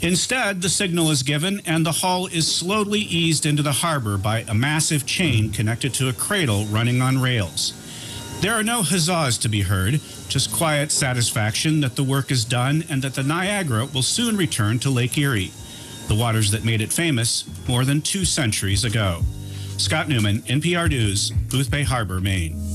Instead, the signal is given and the hull is slowly eased into the harbor by a massive chain connected to a cradle running on rails. There are no huzzas to be heard, just quiet satisfaction that the work is done and that the Niagara will soon return to Lake Erie, the waters that made it famous more than 2 centuries ago. Scott Newman, NPR News, Boothbay Harbor, Maine.